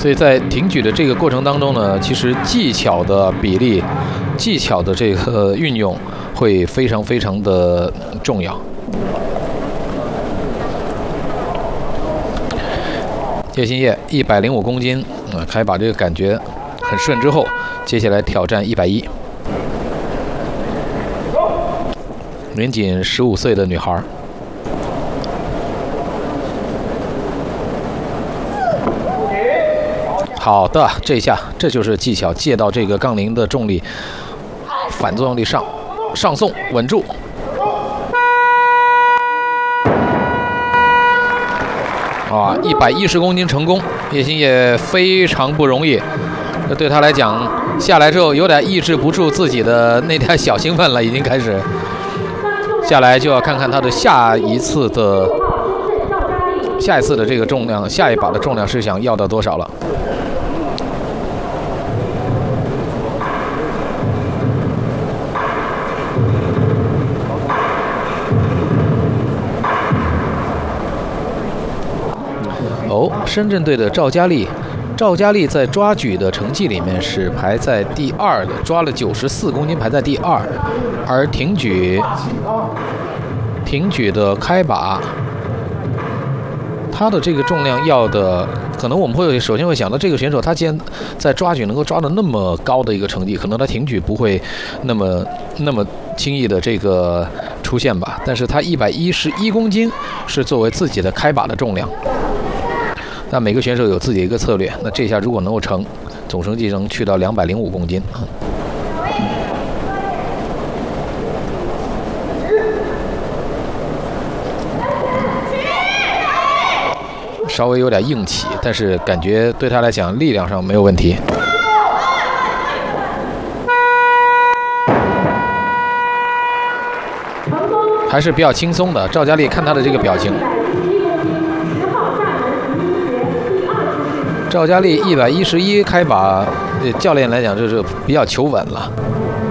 所以在挺举的这个过程当中呢，其实技巧的比例、技巧的这个运用会非常非常的重要。叶欣烨105公斤，开把这个感觉很顺之后，接下来挑战110。年仅15岁的女孩。好的，这一下这就是技巧，借到这个杠铃的重力，反作用力上送，稳住。110公斤成功，叶欣烨非常不容易。这对他来讲，下来之后有点抑制不住自己的那点小兴奋了，已经开始。下来就要看看他的下一次的这个重量，下一把的重量是想要到多少了。深圳队的赵佳丽在抓举的成绩里面是排在第2的，抓了94公斤排在第2，而挺举的开把，他的这个重量要的，可能我们首先会想到这个选手他既然在抓举能够抓的那么高的一个成绩，可能他挺举不会那么轻易的这个出现吧，但是他111公斤是作为自己的开把的重量。那每个选手有自己的一个策略，那这下如果能够成，总成绩能去到205公斤。稍微有点硬起，但是感觉对他来讲力量上没有问题。还是比较轻松的，赵佳丽看他的这个表情。赵佳丽111开把，教练来讲就是比较求稳了。